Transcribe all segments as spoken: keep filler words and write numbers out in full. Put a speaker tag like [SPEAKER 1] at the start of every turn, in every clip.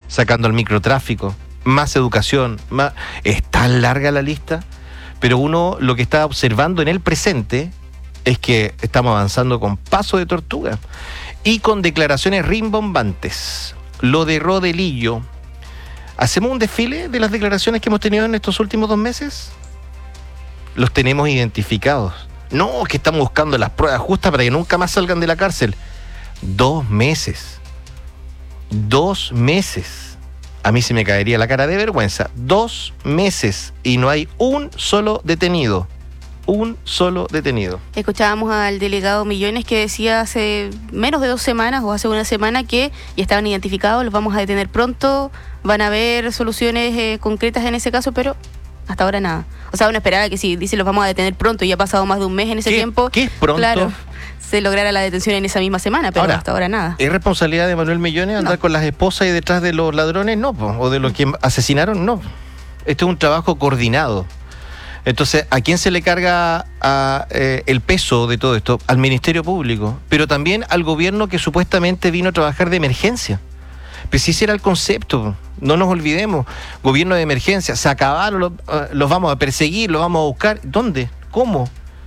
[SPEAKER 1] sacando al microtráfico, más educación, más... Es tan larga la lista, pero uno lo que está observando en el presente es que estamos avanzando con paso de tortuga y con declaraciones rimbombantes. Lo de Rodelillo. ¿Hacemos un desfile de las declaraciones que hemos tenido en estos últimos dos meses? Los tenemos identificados. No, es que estamos buscando las pruebas justas para que nunca más salgan de la cárcel. Dos meses. Dos meses. A mí se me caería la cara de vergüenza. Dos meses y no hay un solo detenido. Un solo detenido.
[SPEAKER 2] Escuchábamos al delegado Millones que decía hace menos de dos semanas o hace una semana que ya estaban identificados, los vamos a detener pronto, van a haber soluciones eh, concretas en ese caso, pero hasta ahora nada. O sea, uno esperaba que si dice los vamos a detener pronto y ya ha pasado más de un mes en ese
[SPEAKER 1] ¿Qué,
[SPEAKER 2] tiempo,
[SPEAKER 1] ¿qué es pronto?
[SPEAKER 2] Claro, se lograra la detención en esa misma semana, pero
[SPEAKER 1] ahora,
[SPEAKER 2] hasta ahora nada.
[SPEAKER 1] ¿Es responsabilidad de Manuel Millones andar no. con las esposas y detrás de los ladrones? No, o de los que asesinaron, no. Este es un trabajo coordinado. Entonces, ¿a quién se le carga a, eh, el peso de todo esto? Al Ministerio Público, pero también al gobierno que supuestamente vino a trabajar de emergencia. Pues si ese era el concepto, no nos olvidemos. Gobierno de emergencia, se acabaron, los, los vamos a perseguir, los vamos a buscar. ¿Dónde? ¿Cómo?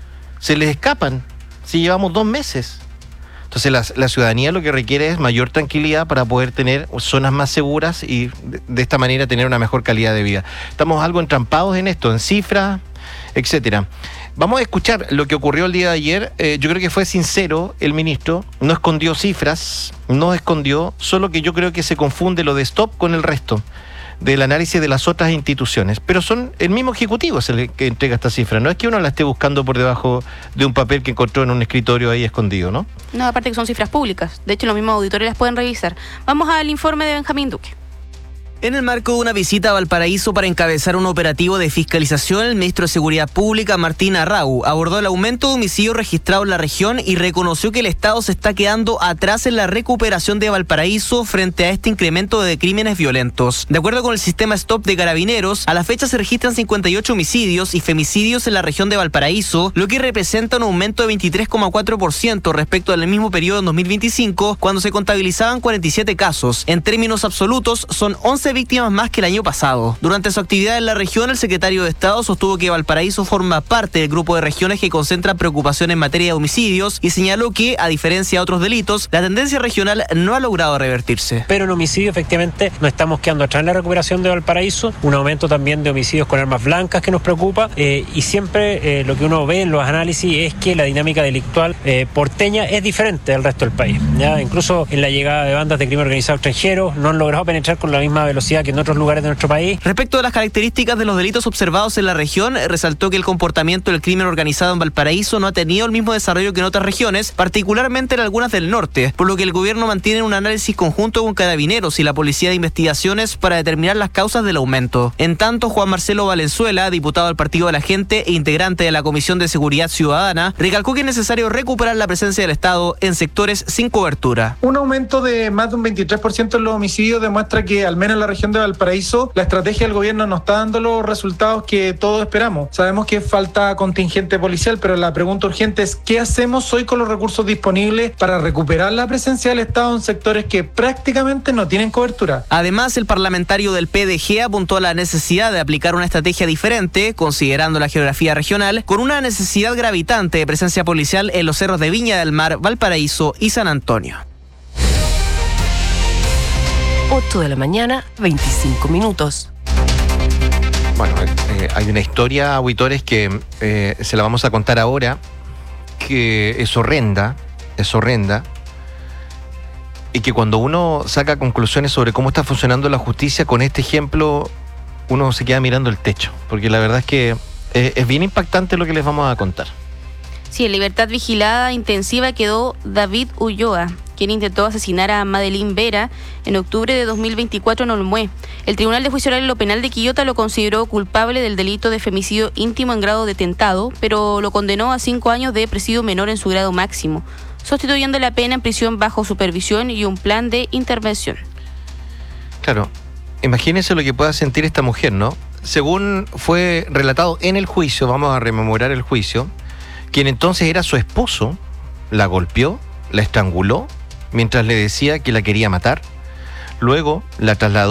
[SPEAKER 1] Se les escapan si llevamos dos meses. Entonces la, la ciudadanía lo que requiere es mayor tranquilidad para poder tener zonas más seguras y de, de esta manera tener una mejor calidad de vida. Estamos algo entrampados en esto, en cifras, etcétera. Vamos a escuchar lo que ocurrió el día de ayer. Eh, yo creo que fue sincero el ministro, no escondió cifras, no escondió, solo que yo creo que se confunde lo de Stop con el resto del análisis de las otras instituciones, pero son el mismo ejecutivo es el que entrega esta cifra, no es que uno la esté buscando por debajo de un papel que encontró en un escritorio ahí escondido, ¿no?
[SPEAKER 2] No, aparte que son cifras públicas, de hecho los mismos auditores las pueden revisar. Vamos al informe de Benjamín Duque.
[SPEAKER 3] En el marco de una visita a Valparaíso para encabezar un operativo de fiscalización, el ministro de Seguridad Pública, Martín Arrau, abordó el aumento de homicidios registrados en la región y reconoció que el Estado se está quedando atrás en la recuperación de Valparaíso frente a este incremento de crímenes violentos. De acuerdo con el sistema Stop de Carabineros, a la fecha se registran cincuenta y ocho homicidios y femicidios en la región de Valparaíso, lo que representa un aumento de veintitrés coma cuatro por ciento respecto al mismo periodo en dos mil veinticinco, cuando se contabilizaban cuarenta y siete casos. En términos absolutos, son once víctimas más que el año pasado. Durante su actividad en la región, el secretario de Estado sostuvo que Valparaíso forma parte del grupo de regiones que concentran preocupación en materia de homicidios y señaló que, a diferencia de otros delitos, la tendencia regional no ha logrado revertirse.
[SPEAKER 4] Pero en homicidio, efectivamente, nos estamos quedando atrás en la recuperación de Valparaíso, un aumento también de homicidios con armas blancas que nos preocupa, eh, y siempre eh, lo que uno ve en los análisis es que la dinámica delictual eh, porteña es diferente del resto del país. ¿ya? Incluso en la llegada de bandas de crimen organizado extranjeros no han logrado penetrar con la misma velocidad que en otros lugares de nuestro país.
[SPEAKER 3] Respecto a las características de los delitos observados en la región, resaltó que el comportamiento del crimen organizado en Valparaíso no ha tenido el mismo desarrollo que en otras regiones, particularmente en algunas del norte, por lo que el gobierno mantiene un análisis conjunto con Carabineros y la Policía de Investigaciones para determinar las causas del aumento. En tanto, Juan Marcelo Valenzuela, diputado del Partido de la Gente e integrante de la Comisión de Seguridad Ciudadana, recalcó que es necesario recuperar la presencia del Estado en sectores sin cobertura.
[SPEAKER 5] Un aumento de más de un veintitrés por ciento en los homicidios demuestra que, al menos en la región de Valparaíso, la estrategia del gobierno no está dando los resultados que todos esperamos. Sabemos que falta contingente policial, pero la pregunta urgente es ¿qué hacemos hoy con los recursos disponibles para recuperar la presencia del Estado en sectores que prácticamente no tienen cobertura?
[SPEAKER 3] Además, el parlamentario del P D G apuntó a la necesidad de aplicar una estrategia diferente, considerando la geografía regional, con una necesidad gravitante de presencia policial en los cerros de Viña del Mar, Valparaíso y San Antonio.
[SPEAKER 6] ocho de la mañana, veinticinco minutos.
[SPEAKER 1] Bueno, eh, hay una historia, auditores, que eh, se la vamos a contar ahora, que es horrenda, es horrenda, y que cuando uno saca conclusiones sobre cómo está funcionando la justicia, con este ejemplo, uno se queda mirando el techo, porque la verdad es que eh, es bien impactante lo que les vamos a contar.
[SPEAKER 2] Sí, en libertad vigilada intensiva quedó David Ulloa, quien intentó asesinar a Madeline Vera en octubre de dos mil veinticuatro en Olmué. El Tribunal de Juicio Oral en lo Penal de Quillota lo consideró culpable del delito de femicidio íntimo en grado de tentado, pero lo condenó a cinco años de presidio menor en su grado máximo, sustituyendo la pena en prisión bajo supervisión y un plan de intervención.
[SPEAKER 1] Claro, imagínense lo que pueda sentir esta mujer, ¿no? Según fue relatado en el juicio, vamos a rememorar el juicio, quien entonces era su esposo, la golpeó, la estranguló, mientras le decía que la quería matar. Luego la trasladó